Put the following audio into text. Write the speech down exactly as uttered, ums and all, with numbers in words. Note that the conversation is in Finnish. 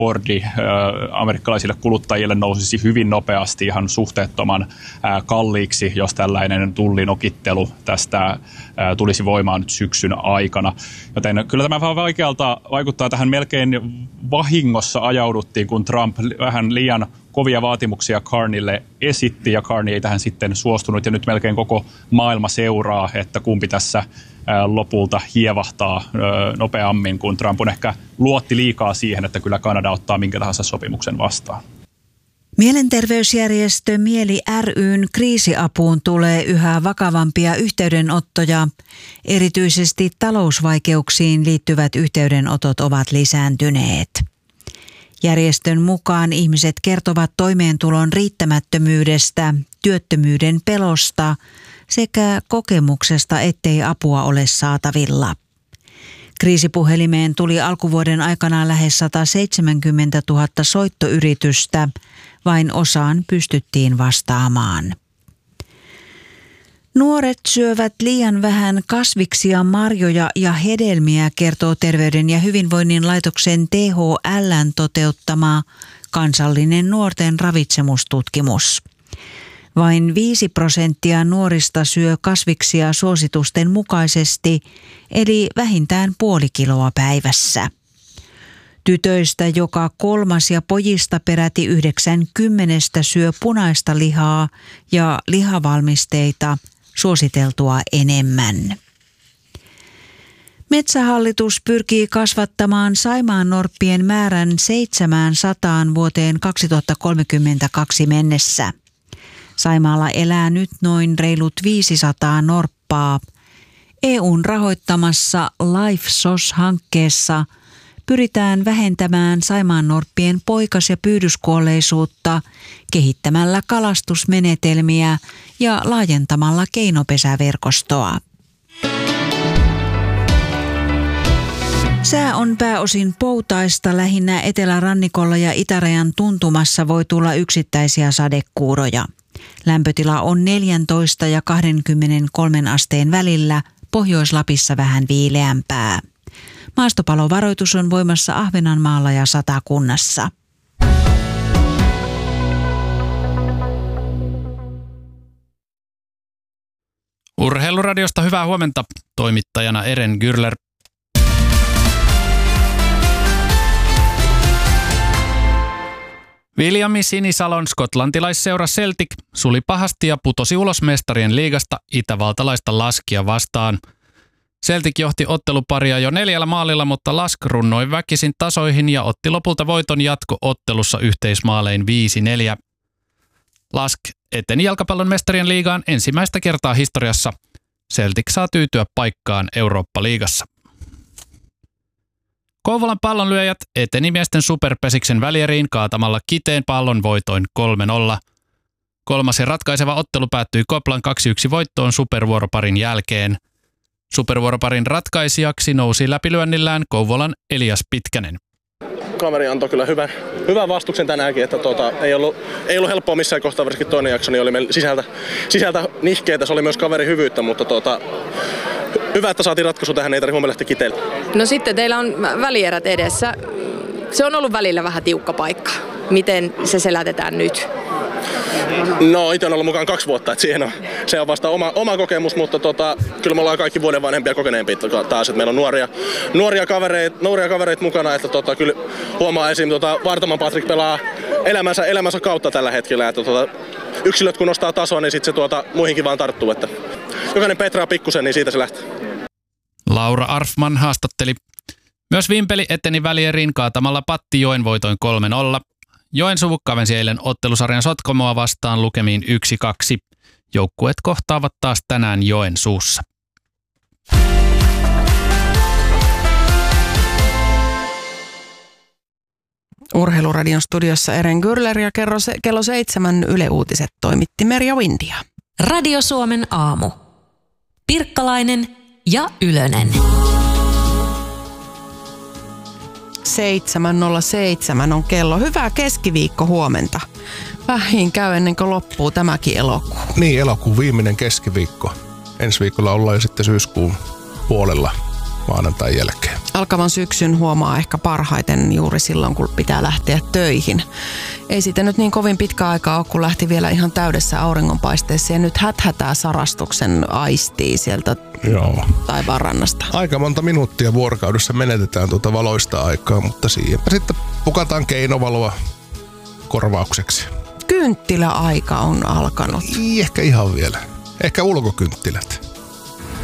Fordi amerikkalaisille kuluttajille nousisi hyvin nopeasti ihan suhteettoman kalliiksi, jos tällainen tullinokittelu tästä tulisi voimaan nyt syksyn aikana. Joten kyllä tämä vähän vaikealta vaikuttaa tähän, melkein vahingossa ajauduttiin, kun Trump vähän liian kovia vaatimuksia Carneylle esitti ja Carney ei tähän sitten suostunut ja nyt melkein koko maailma seuraa, että kumpi tässä lopulta hievahtaa nopeammin, kun Trump on ehkä luotti liikaa siihen, että kyllä Kanada ottaa minkä tahansa sopimuksen vastaan. Mielenterveysjärjestö Mieli ry:n kriisiapuun tulee yhä vakavampia yhteydenottoja. Erityisesti talousvaikeuksiin liittyvät yhteydenotot ovat lisääntyneet. Järjestön mukaan ihmiset kertovat toimeentulon riittämättömyydestä, työttömyyden pelosta sekä kokemuksesta, ettei apua ole saatavilla. Kriisipuhelimeen tuli alkuvuoden aikana lähes sata seitsemänkymmentätuhatta soittoyritystä, vain osaan pystyttiin vastaamaan. Nuoret syövät liian vähän kasviksia, marjoja ja hedelmiä, kertoo Terveyden ja hyvinvoinnin laitoksen T H L:n toteuttama kansallinen nuorten ravitsemustutkimus. Vain viisi prosenttia nuorista syö kasviksia suositusten mukaisesti, eli vähintään puoli kiloa päivässä. Tytöistä joka kolmas ja pojista peräti yhdeksän kymmenestä syö punaista lihaa ja lihavalmisteita suositeltua enemmän. Metsähallitus pyrkii kasvattamaan saimaannorppien määrän seitsemänsataan vuoteen kaksituhattakolmekymmentäkaksi mennessä. Saimaalla elää nyt noin reilut viisisataa norppaa. E U:n rahoittamassa Life S O S-hankkeessa pyritään vähentämään saimaannorppien poikas- ja pyydyskuolleisuutta kehittämällä kalastusmenetelmiä ja laajentamalla keinopesäverkostoa. Sää on pääosin poutaista, lähinnä etelärannikolla ja itärajan tuntumassa voi tulla yksittäisiä sadekuuroja. Lämpötila on neljätoista ja kaksikymmentäkolme asteen välillä, Pohjois-Lapissa vähän viileämpää. Maastopalovaroitus on voimassa Ahvenanmaalla ja Satakunnassa. Urheiluradiosta hyvää huomenta, toimittajana Eren Gürler. Williami Sinisalon skotlantilaisseura Celtic suli pahasti ja putosi ulos mestarien liigasta itävaltalaista Laskia vastaan. Celtic johti otteluparia jo neljällä maalilla, mutta Lask runnoi väkisin tasoihin ja otti lopulta voiton jatko-ottelussa yhteismaalein viisi neljä. Lask eteni jalkapallon mestarien liigaan ensimmäistä kertaa historiassa. Celtic saa tyytyä paikkaan Eurooppa-liigassa. Kouvolan pallonlyöjät eteni miesten superpesiksen välieriin kaatamalla Kiteen pallon voitoin kolme nolla. Kolmas ja ratkaiseva ottelu päättyi Koplan kaksi yksi voittoon supervuoroparin jälkeen. Supervuoroparin ratkaisijaksi nousi läpilyönnillään Kouvolan Elias Pitkänen. Kaveri antoi kyllä hyvän, hyvän vastuksen tänäänkin, että tuota, ei, ollut, ei ollut helppoa missään kohtaa, varsinkin toinen jakso, niin oli meillä sisältä, sisältä nihkeitä, se oli myös kaverin hyvyyttä, mutta tuota, hyvä, että saatiin ratkaisu tähän, ei tarvitse huomenna lähteä Kiteelle. No sitten teillä on välierät edessä. Se on ollut välillä vähän tiukka paikka. Miten se selätetään nyt? No itse on ollut mukaan kaksi vuotta, että siihen on, se on vasta oma, oma kokemus, mutta tota, kyllä me ollaan kaikki vuoden vanhempia kokeneempia taas, että meillä on nuoria, nuoria, kavereita, nuoria kavereita mukana, että tota, kyllä huomaa esim. Tota, Vartaman Patrik pelaa elämänsä, elämänsä kautta tällä hetkellä, että tota, yksilöt kun nostaa tasoa, niin sitten se tuota, muihinkin vaan tarttuu, että jokainen petraa pikkusen, niin siitä se lähtee. Laura Arfman haastatteli. Myös Vimpeli eteni välieriin kaatamalla Patti Joen voitoin kolme nolla. Joensuu kavensi eilen ottelusarjan Sotkamoa vastaan lukemiin yksi kaksi. Joukkueet kohtaavat taas tänään Joensuussa. Urheiluradion studiossa Eren Gürler ja kerro se, kello seitsemän Yle Uutiset toimitti Merja Windia. Radio Suomen aamu. Pirkkalainen ja Ylönen. seitsemän nolla seitsemän on kello. Hyvää keskiviikko huomenta. Vähin käy ennen kuin loppuu tämäkin elokuu. Niin, elokuun viimeinen keskiviikko. Ensi viikolla ollaan jo sitten syyskuun puolella. maanantain jälkeen. Alkavan syksyn huomaa ehkä parhaiten juuri silloin, kun pitää lähteä töihin. Ei siitä nyt niin kovin pitkä aikaa ole, kun lähti vielä ihan täydessä auringonpaisteessa ja nyt häthätää sarastuksen aistii sieltä Joo. taivaan rannasta. Aika monta minuuttia vuorokaudessa menetetään tuota valoista aikaa, mutta siihenpä sitten pukataan keinovaloa korvaukseksi. Kynttiläaika on alkanut. Ei ehkä ihan vielä. Ehkä ulkokynttilät.